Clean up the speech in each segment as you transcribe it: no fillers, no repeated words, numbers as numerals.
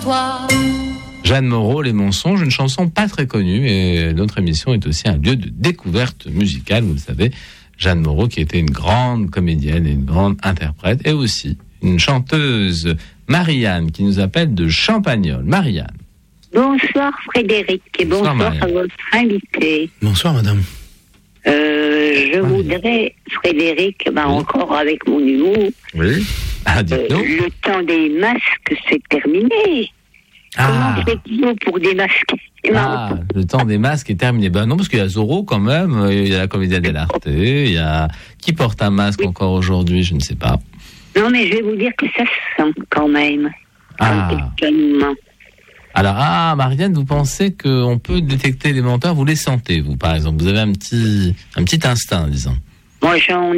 toi. Jeanne Moreau, Les Mensonges, une chanson pas très connue, et notre émission est aussi un lieu de découverte musicale, vous le savez. Jeanne Moreau, qui était une grande comédienne et une grande interprète, et aussi une chanteuse, Marianne, qui nous appelle de Champagnole. Marianne. Bonsoir Frédéric, et bonsoir à votre invité. Bonsoir madame. Je voudrais, Frédéric, encore avec mon humour, oui. Dites-nous. le temps des masques, c'est terminé. Comment faites-vous pour démasquer? Le temps des masques est terminé. Ben non, parce qu'il y a Zorro quand même, il y a la Commedia dell'arte, il y a... Qui porte un masque encore aujourd'hui, je ne sais pas. Non, mais je vais vous dire que ça se sent quand même. Quand quelqu'un nous ment. Alors, Marianne, vous pensez qu'on peut détecter les menteurs? Vous les sentez, vous, par exemple? Vous avez un petit instinct, disons. Moi,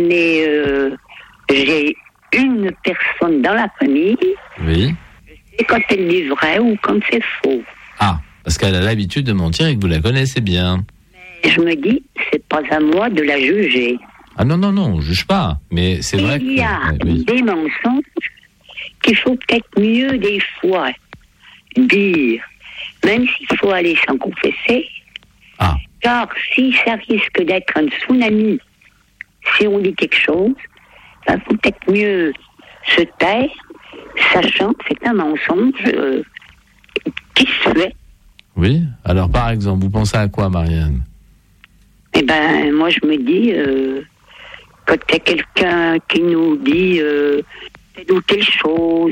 j'ai une personne dans la famille. Oui. Je sais quand elle dit vrai ou quand c'est faux. Parce qu'elle a l'habitude de mentir et que vous la connaissez bien. Mais je me dis, c'est pas à moi de la juger. Non, on juge pas. Mais c'est vrai qu'il y a des mensonges qu'il faut peut-être mieux des fois dire, même s'il faut aller s'en confesser. Car si ça risque d'être un tsunami, si on dit quelque chose, il faut peut-être mieux se taire, sachant que c'est un mensonge qui se fait. Oui. Alors, par exemple, vous pensez à quoi, Marianne? Moi, je me dis, quand il y a quelqu'un qui nous dit telle ou telle chose,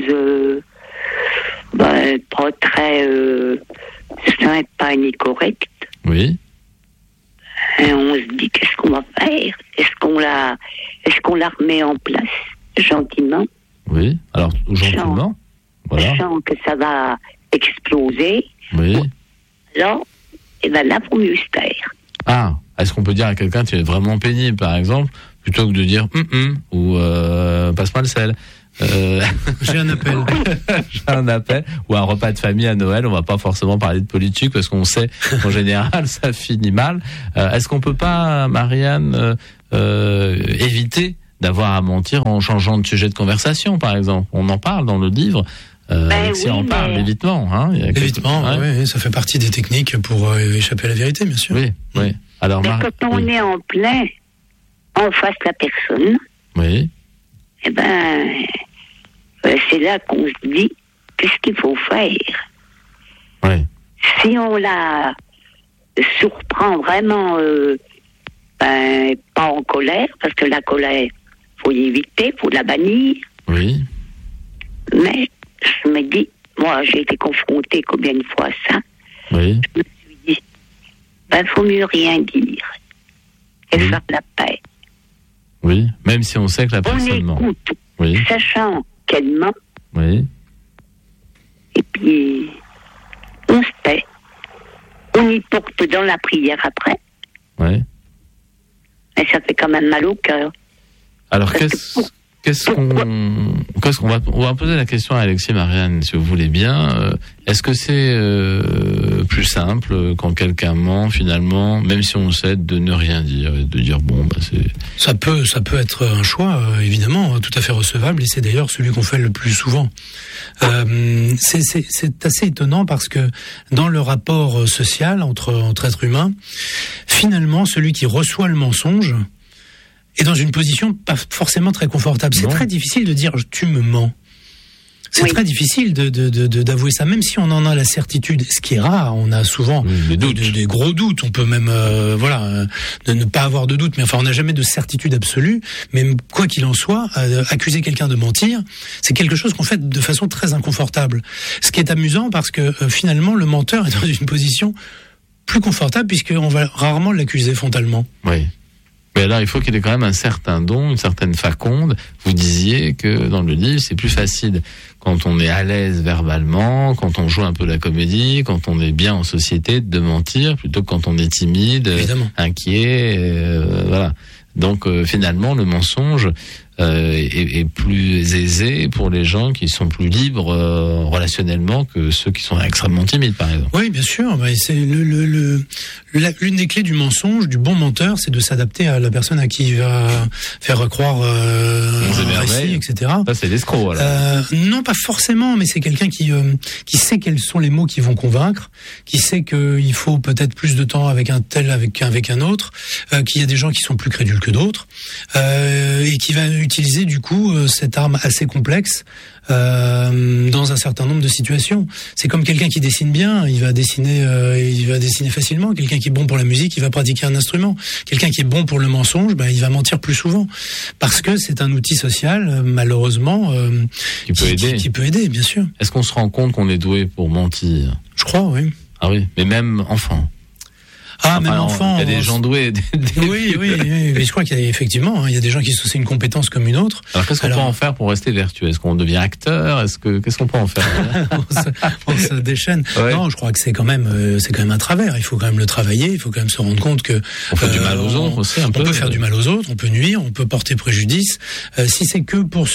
pas très sympa ni correct. Oui. Et on se dit, qu'est-ce qu'on va faire? Est-ce qu'on la remet en place gentiment? Oui. Alors, gentiment. Voilà. Sachant que ça va exploser. Oui. Alors, là, faut mieux se taire. Est-ce qu'on peut dire à quelqu'un tu es vraiment pénible, par exemple, plutôt que de dire ou passe-moi le sel? J'ai un appel. J'ai un appel. Ou un repas de famille à Noël, on va pas forcément parler de politique parce qu'on sait qu'en général ça finit mal. Est-ce qu'on peut pas, Marianne, éviter d'avoir à mentir en changeant de sujet de conversation, par exemple? On en parle dans le livre. Si on parle l'évitement, l'évitement, oui, ça fait partie des techniques pour échapper à la vérité, bien sûr. Oui. Alors, mais quand on est en plein, en face de la personne, oui. C'est là qu'on se dit qu'est-ce qu'il faut faire. Oui. Si on la surprend vraiment, pas en colère, parce que la colère, faut l'éviter, faut la bannir. Oui. Mais je me dis, moi j'ai été confrontée combien de fois à ça. Oui. Je me suis dit, faut mieux rien dire et faire la paix. Oui, même si on sait que la personne ment. On écoute, sachant qu'elle ment. Oui. Et puis, on se tait. On y porte dans la prière après. Oui. Mais ça fait quand même mal au cœur. Alors, on va poser la question à Alexis, Marianne, si vous voulez bien. Est-ce que c'est plus simple quand quelqu'un ment, finalement, même si on sait, de ne rien dire et de dire c'est... Ça peut être un choix, évidemment, tout à fait recevable, et c'est d'ailleurs celui qu'on fait le plus souvent. C'est assez étonnant parce que dans le rapport social entre êtres humains, finalement, celui qui reçoit le mensonge est dans une position pas forcément très confortable. C'est très difficile de dire « tu me mens ». C'est très difficile d'avouer ça, même si on en a la certitude, ce qui est rare. On a souvent des gros doutes. On peut même de ne pas avoir de doute, mais enfin on n'a jamais de certitude absolue. Mais quoi qu'il en soit, accuser quelqu'un de mentir, c'est quelque chose qu'on fait de façon très inconfortable. Ce qui est amusant parce que finalement le menteur est dans une position plus confortable puisqu'on va rarement l'accuser frontalement. Oui. Mais alors, il faut qu'il ait quand même un certain don, une certaine faconde. Vous disiez que dans le livre, c'est plus facile quand on est à l'aise verbalement, quand on joue un peu la comédie, quand on est bien en société, de mentir, plutôt que quand on est timide, inquiet, voilà. Donc, finalement, le mensonge est plus aisée pour les gens qui sont plus libres relationnellement que ceux qui sont extrêmement timides, par exemple. Oui, bien sûr. C'est l'une des clés du mensonge, du bon menteur, c'est de s'adapter à la personne à qui il va faire croire un récit, etc. Ça, c'est l'escroc, alors. Non, pas forcément, mais c'est quelqu'un qui sait quels sont les mots qui vont convaincre, qui sait qu'il faut peut-être plus de temps avec un tel, avec un autre, qu'il y a des gens qui sont plus crédules que d'autres, et qui va utiliser du coup cette arme assez complexe dans un certain nombre de situations. C'est comme quelqu'un qui dessine bien, il va dessiner facilement. Quelqu'un qui est bon pour la musique, il va pratiquer un instrument. Quelqu'un qui est bon pour le mensonge, il va mentir plus souvent, parce que c'est un outil social, malheureusement, qui peut aider, bien sûr. Est-ce qu'on se rend compte qu'on est doué pour mentir ? Je crois, oui. Ah oui, mais même enfant. Même enfant. Il y a des gens doués. Oui, mais je crois qu'il y a effectivement, il y a des gens qui sont, c'est une compétence comme une autre. Alors qu'est-ce qu'on peut en faire pour rester vertueux ? Est-ce qu'on devient acteur ? Qu'est-ce qu'on peut en faire ? on se déchaîne. Ouais. Non, je crois que c'est quand même un travers. Il faut quand même le travailler. Il faut quand même se rendre compte que on fait du mal aux autres aussi un peu. On peut faire du mal aux autres, on peut nuire, on peut porter préjudice. Si c'est que pour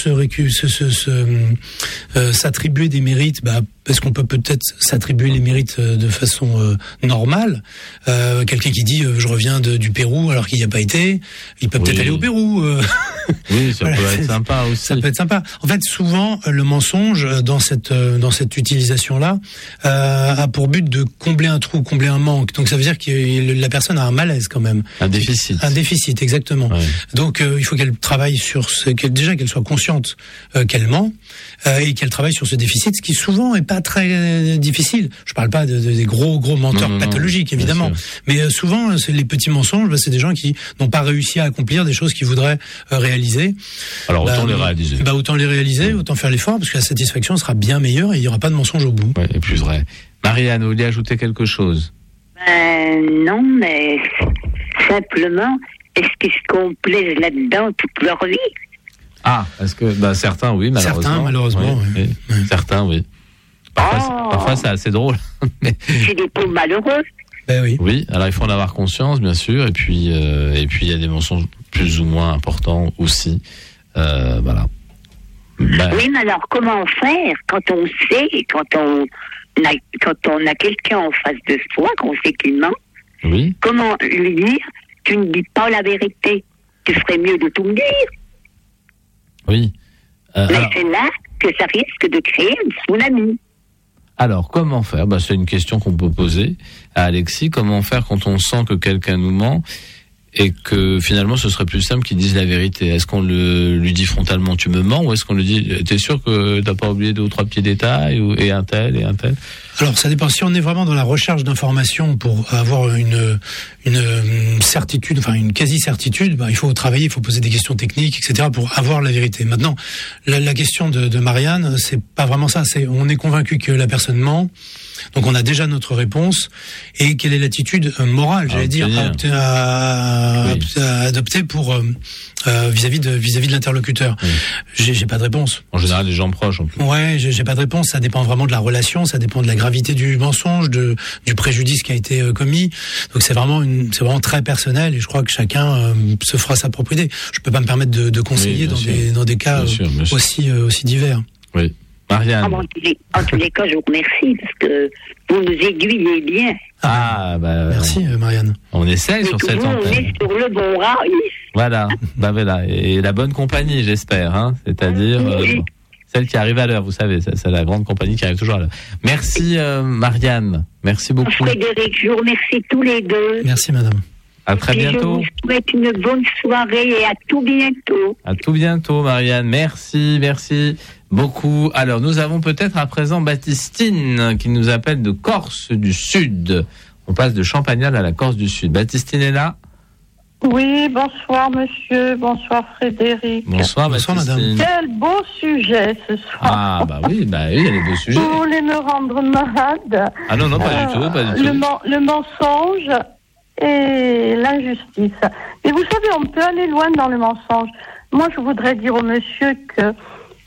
s'attribuer des mérites, parce qu'on peut-être s'attribuer les mérites de façon normale. Quelqu'un qui dit je reviens du Pérou alors qu'il n'y a pas été, il peut peut-être aller au Pérou. Oui, ça peut être sympa aussi. Ça peut être sympa. En fait, souvent le mensonge dans cette utilisation-là a pour but de combler un trou, combler un manque. Donc ça veut dire que la personne a un malaise quand même. Un déficit. Un déficit, exactement. Ouais. Donc il faut qu'elle travaille sur qu'elle soit consciente qu'elle ment et qu'elle travaille sur ce déficit, ce qui souvent est pas très difficile. Je parle pas des gros menteurs pathologiques évidemment, mais souvent c'est les petits mensonges, c'est des gens qui n'ont pas réussi à accomplir des choses qu'ils voudraient réaliser. Alors autant les réaliser. Autant les réaliser, autant faire l'effort, parce que la satisfaction sera bien meilleure et il n'y aura pas de mensonge au bout. Ouais, et plus vrai. Marianne, vous vouliez ajouter quelque chose ? Non, mais simplement, est-ce qu'on plaise là-dedans toute leur vie ? Ah, est-ce que certains, oui, malheureusement. Certains, malheureusement, oui. Certains, oui. Parfois, c'est assez drôle. Mais... C'est des pauvres malheureux. Oui. Oui, alors il faut en avoir conscience, bien sûr, et puis il y a des mensonges plus ou moins importants aussi. Voilà. Oui, mais alors comment faire quand on sait, quand on a quelqu'un en face de soi, qu'on sait qu'il ment? Oui. Comment lui dire tu ne dis pas la vérité? Tu ferais mieux de tout me dire. Oui. Mais c'est là que ça risque de créer une tsunami. Alors, comment faire ? C'est une question qu'on peut poser à Alexis. Comment faire quand on sent que quelqu'un nous ment et que finalement ce serait plus simple qu'il dise la vérité ? Est-ce qu'on lui dit frontalement tu me mens, ou est-ce qu'on lui dit t'es sûr que t'as pas oublié 2 ou 3 petits détails, et un tel et un tel ? Alors ça dépend. Si on est vraiment dans la recherche d'informations pour avoir une certitude, enfin une quasi-certitude, il faut travailler, il faut poser des questions techniques, etc. pour avoir la vérité. Maintenant, la question de Marianne, c'est pas vraiment ça. On est convaincu que la personne ment. Donc on a déjà notre réponse. Et quelle est l'attitude morale, à adopter pour vis-à-vis de l'interlocuteur? J'ai pas de réponse. En général, les gens proches. En plus. Ouais, j'ai pas de réponse. Ça dépend vraiment de la relation, ça dépend de la gravité du mensonge, du préjudice qui a été commis. Donc c'est vraiment très personnel, et je crois que chacun se fera sa propre idée. Je peux pas me permettre de conseiller dans des cas bien sûr. Aussi divers. Oui. Marianne. En tous les cas, je vous remercie parce que vous nous aiguillez bien. Merci Marianne. On essaye sur cette antenne. On est sur le bon rail. Voilà, voilà. Et la bonne compagnie, j'espère, c'est-à-dire celle qui arrive à l'heure, vous savez, c'est la grande compagnie qui arrive toujours à l'heure. Merci Marianne, merci beaucoup. Frédéric, je vous remercie tous les deux. Merci madame. À très bientôt. Je vous souhaite une bonne soirée et à tout bientôt. À tout bientôt Marianne, merci beaucoup. Alors nous avons peut-être à présent Baptistine qui nous appelle de Corse du Sud. On passe de Champagnat à la Corse du Sud. Baptistine est là ? Oui, bonsoir monsieur, bonsoir Frédéric. Bonsoir madame. Quel beau sujet ce soir. Oui, il y a des beaux sujets. Vous voulez me rendre malade? Ah non, pas du tout. Le mensonge et l'injustice. Et vous savez, on peut aller loin dans le mensonge. Moi, je voudrais dire au monsieur que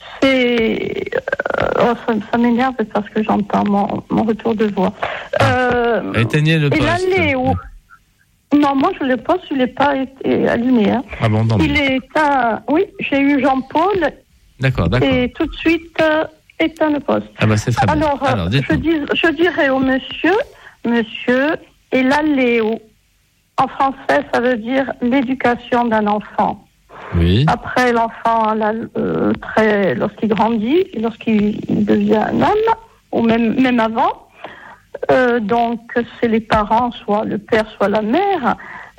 ça m'énerve parce que j'entends mon retour de voix. Éteignez le poste. Non, moi je le poste, il n'est pas allumé. Hein. Ah bon, non. Oui, j'ai eu Jean-Paul. D'accord. Et tout de suite éteint le poste. Ah bah c'est très bien. Alors je dirais au monsieur, et la Léo. En français, ça veut dire l'éducation d'un enfant. Oui. Après, l'enfant, lorsqu'il grandit, lorsqu'il devient un homme, ou même avant, donc c'est les parents, soit le père, soit la mère,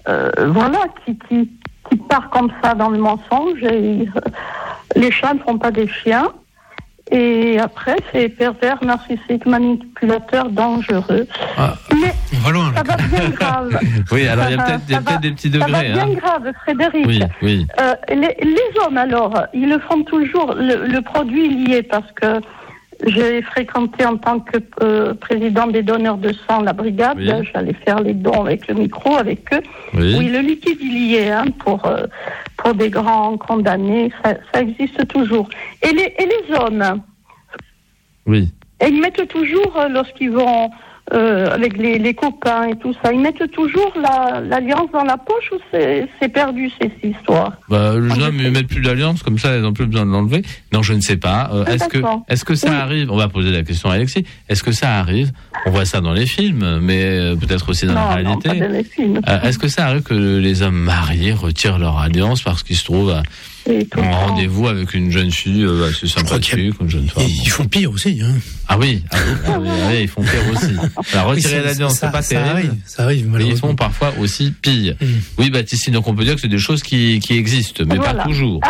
qui part comme ça dans le mensonge. Et, les chats ne font pas des chiens. Et après, c'est pervers, narcissique, manipulateur, dangereux. Ah. Mais ça va bien grave. Oui, alors il y a peut-être des petits degrés. Ça va bien grave, Frédéric. Oui. Les hommes, alors, ils le font toujours, le produit lié, parce que j'ai fréquenté en tant que président des donneurs de sang la brigade. Oui. J'allais faire les dons avec le micro, avec eux. Oui, le liquide lié pour des grands condamnés, ça existe toujours. Et les hommes, oui. Et ils mettent toujours, lorsqu'ils vont avec les copains et tout ça, ils mettent toujours l'alliance dans la poche, ou c'est perdu, ces histoires? Les hommes ne mettent plus d'alliance, comme ça ils n'ont plus besoin de l'enlever. Non, je ne sais pas. Est-ce que ça arrive? On va poser la question à Alexis. Est-ce que ça arrive? On voit ça dans les films, mais peut-être aussi dans la réalité. Non, pas dans les films. Est-ce que ça arrive que les hommes mariés retirent leur alliance parce qu'ils se trouvent en rendez-vous avec une jeune fille assez sympathique, une jeune femme? Ils font pire aussi. Hein. Ah oui, ils font pire aussi. Alors, retirer l'alliance, c'est pas terrible. Ça arrive, malheureusement. Mais ils font parfois aussi pire. Oui, Baptiste, donc on peut dire que c'est des choses qui existent, mais pas toujours.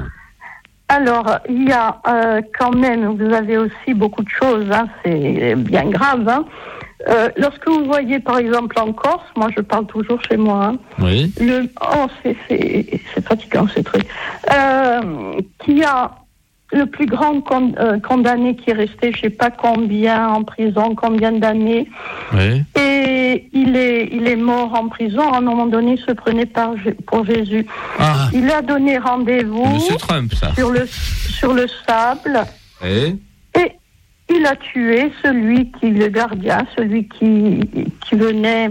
Alors, il y a quand même, vous avez aussi beaucoup de choses, hein, c'est bien grave. Hein. Lorsque vous voyez, par exemple, en Corse, moi je parle toujours chez moi, hein, oui. C'est fatigant ces trucs, qu'il y a le plus grand condamné qui est resté, je ne sais pas combien, en prison, combien d'années, oui. Et il est mort en prison. À un moment donné, il se prenait pour Jésus. Ah. Il a donné rendez-vous Monsieur Trump, ça. sur le sable. Et il a tué le gardien, celui qui venait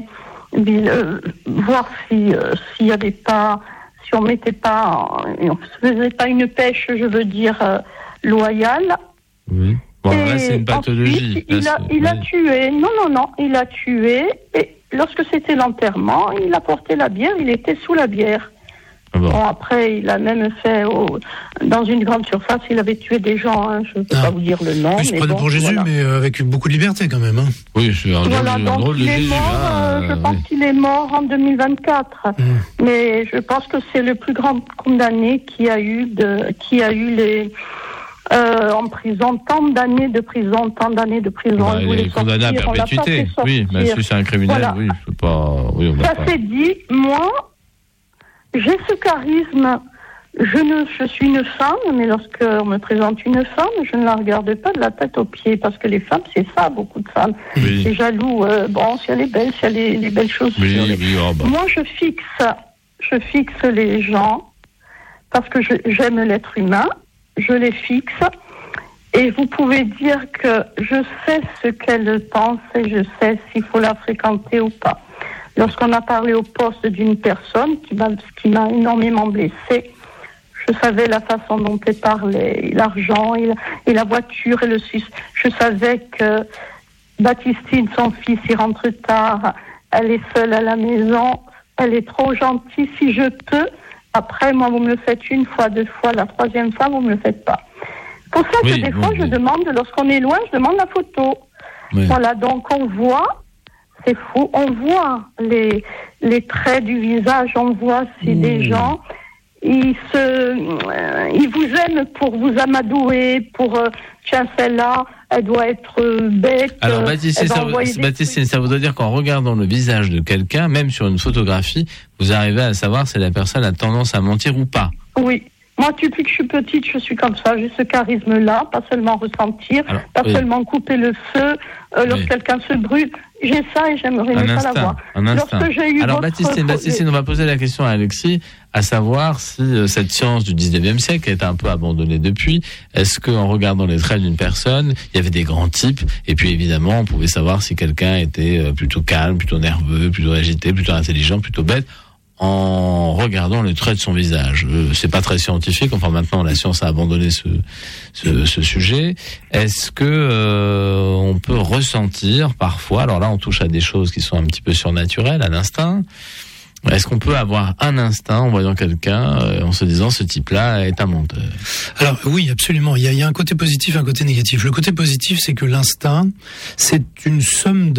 voir s'il y avait pas, si on mettait pas, on faisait pas une pêche, je veux dire, loyale. Oui. Bon, là, c'est une pathologie. Ensuite, il a tué. Non, il a tué. Et lorsque c'était l'enterrement, il a porté la bière. Il était sous la bière. Bon, après, il a même fait dans une grande surface, il avait tué des gens. Hein, je ne peux pas vous dire le nom. Il se prenait pour Jésus, mais avec beaucoup de liberté quand même. Hein. Oui, c'est un drôle de Jésus. Je pense qu'il est mort en 2024. Mais je pense que c'est le plus grand condamné qui a eu les en prison, tant d'années de prison. Il est condamné à perpétuité. Oui, mais si c'est un criminel, voilà. Oui, je peux pas. Oui, ça s'est dit, moi. J'ai ce charisme. Je suis une femme, mais lorsqu'on me présente une femme, je ne la regarde pas de la tête aux pieds, parce que les femmes, c'est ça, beaucoup de femmes. Oui. C'est jaloux. Si elle est belle, si elle a les belles choses. Moi, je fixe les gens, parce que j'aime l'être humain, je les fixe, et vous pouvez dire que je sais ce qu'elle pense, et je sais s'il faut la fréquenter ou pas. Lorsqu'on a parlé au poste d'une personne qui m'a énormément blessée, je savais la façon dont elle parlait, l'argent et la voiture et le suisse. Je savais que Baptistine, son fils, il rentre tard, elle est seule à la maison, elle est trop gentille. Si je peux, après, moi, vous me le faites une fois, deux fois, la troisième fois, vous me le faites pas. Pour ça que des fois, je demande, lorsqu'on est loin, je demande la photo. Oui. Voilà, donc on voit. C'est fou, on voit les traits du visage, on voit si des gens, ils vous aiment pour vous amadouer, pour tiens, celle-là, elle doit être bête. Alors Baptiste, ça voudrait dire qu'en regardant le visage de quelqu'un, même sur une photographie, vous arrivez à savoir si la personne a tendance à mentir ou pas. Oui. Moi, depuis que je suis petite, je suis comme ça. J'ai ce charisme-là, pas seulement ressentir, seulement couper le feu lorsque quelqu'un se brûle. J'ai ça et j'aimerais ne pas l'avoir. Lorsque j'ai eu Baptistine, on va poser la question à Alexis, à savoir si cette science du 19e siècle a été un peu abandonnée depuis. Est-ce qu'en regardant les traits d'une personne, il y avait des grands types, et puis évidemment, on pouvait savoir si quelqu'un était plutôt calme, plutôt nerveux, plutôt agité, plutôt intelligent, plutôt bête, en regardant les traits de son visage. C'est pas très scientifique. Enfin, maintenant, la science a abandonné ce sujet. Est-ce que on peut ressentir parfois, alors là, on touche à des choses qui sont un petit peu surnaturelles, à l'instinct. Est-ce qu'on peut avoir un instinct en voyant quelqu'un, en se disant ce type-là est un menteur? Alors oui, absolument. Il y a un côté positif, un côté négatif. Le côté positif, c'est que l'instinct, c'est une somme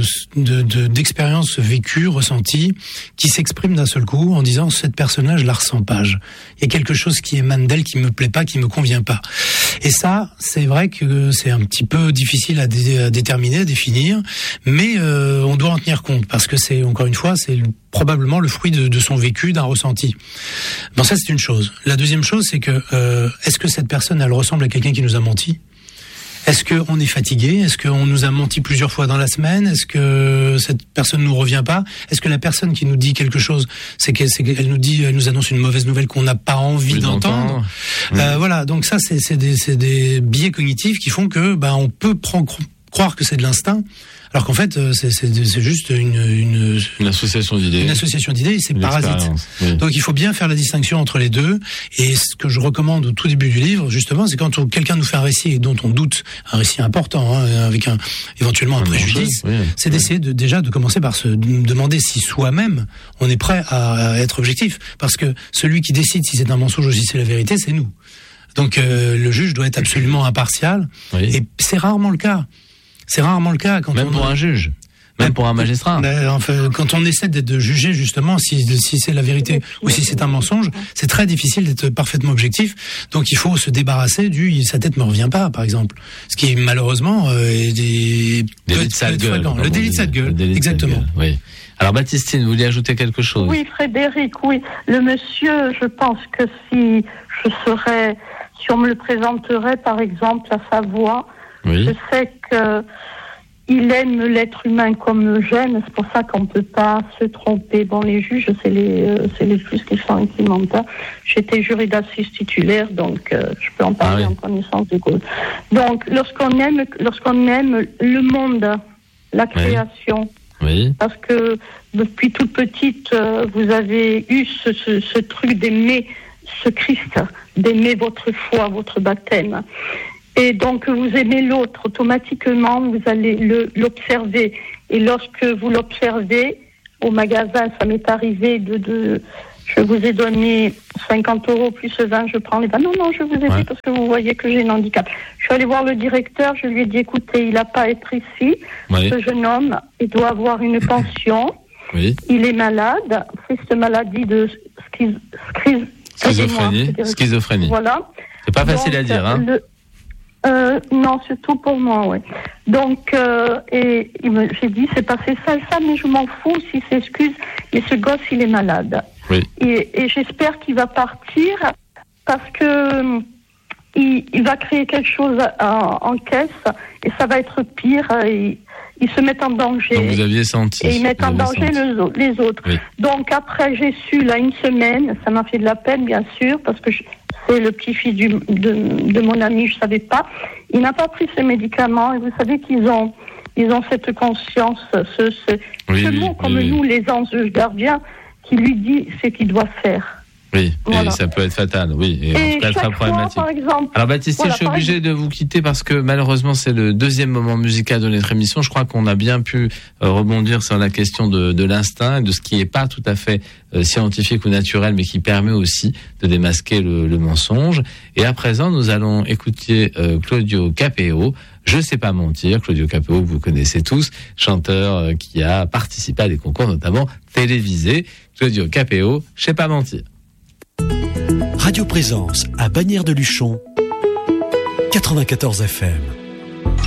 d'expériences vécues, ressenties, qui s'expriment d'un seul coup en disant cette personne-là, je la ressens pas. Il y a quelque chose qui émane d'elle, qui me plaît pas, qui me convient pas. Et ça, c'est vrai que c'est un petit peu difficile à déterminer, à définir, mais on doit en tenir compte parce que c'est, encore une fois, c'est probablement le fruit de son vécu, d'un ressenti. Bon, ça c'est une chose. La deuxième chose, c'est que est-ce que cette personne, elle ressemble à quelqu'un qui nous a menti? Est-ce qu'on est fatigué? Est-ce qu'on nous a menti plusieurs fois dans la semaine? Est-ce que cette personne nous revient pas? Est-ce que la personne qui nous dit quelque chose, c'est qu'elle nous annonce une mauvaise nouvelle qu'on n'a pas envie d'entendre? Voilà. Donc ça, c'est des biais cognitifs qui font que, on peut croire que c'est de l'instinct, alors qu'en fait, c'est juste une association d'idées. Une association d'idées, c'est parasite. Oui. Donc il faut bien faire la distinction entre les deux. Et ce que je recommande au tout début du livre, justement, c'est quand quelqu'un nous fait un récit dont on doute, un récit important, avec éventuellement un préjudice, c'est d'essayer déjà de commencer par se demander si soi-même on est prêt à être objectif. Parce que celui qui décide si c'est un mensonge ou si c'est la vérité, c'est nous. Donc le juge doit être absolument impartial. Oui. Et c'est rarement le cas. C'est rarement le cas quand même pour un juge, même pour un magistrat. Enfin, quand on essaie de juger justement si c'est la vérité ou si c'est un mensonge, c'est très difficile d'être parfaitement objectif. Donc il faut se débarrasser sa tête me revient pas, par exemple. Ce qui malheureusement est délit de sale gueule. Le délit de sale gueule, exactement. Oui. Alors Baptistine, vous vouliez ajouter quelque chose? Oui, Frédéric, oui. Le monsieur, je pense que si on me le présenterait par exemple à sa voix, je sais que il aime l'être humain comme j'aime, c'est pour ça qu'on ne peut pas se tromper. Bon, les juges, c'est les juges qui sont implémentaires. J'étais jury d'assises titulaire, donc je peux en parler en connaissance de cause. Donc, lorsqu'on aime le monde, la création, parce que depuis toute petite, vous avez eu ce truc d'aimer ce Christ, d'aimer votre foi, votre baptême. Et donc, vous aimez l'autre, automatiquement, vous allez l'observer. Et lorsque vous l'observez, au magasin, ça m'est arrivé je vous ai donné 50 € plus 20, je prends les 20. Non, je vous ai dit parce que vous voyez que j'ai un handicap. Je suis allée voir le directeur, je lui ai dit, écoutez, il n'a pas à être ici. Ce jeune homme, il doit avoir une pension. Il est malade. C'est cette maladie de schizophrénie. Voilà. C'est pas facile à dire, hein. Non, surtout pour moi, oui. Donc, j'ai dit, c'est passé ça et ça, mais je m'en fous s'il s'excuse. Mais ce gosse, il est malade. Oui. Et j'espère qu'il va partir parce que il va créer quelque chose en caisse et ça va être pire. Ils se mettent en danger. Donc vous aviez senti. Et ils mettent en danger les autres. Oui. Donc après, j'ai su, là, une semaine, ça m'a fait de la peine, bien sûr, parce que c'est le petit-fils de mon ami, je ne savais pas. Il n'a pas pris ses médicaments, et vous savez qu'ils ont cette conscience, ce mot comme nous, les anges gardiens, qui lui dit ce qu'il doit faire. Oui, et ça peut être fatal, et en tout cas très problématique. Par exemple, alors Baptiste, je suis obligé de vous quitter parce que malheureusement c'est le deuxième moment musical de notre émission. Je crois qu'on a bien pu rebondir sur la question de l'instinct, de ce qui n'est pas tout à fait scientifique ou naturel, mais qui permet aussi de démasquer le mensonge. Et à présent, nous allons écouter Claudio Capéo. Je sais pas mentir, Claudio Capéo, que vous connaissez tous, chanteur qui a participé à des concours notamment télévisés. Claudio Capéo, je sais pas mentir. Radio Présence à Bagnères de Luchon, 94 FM.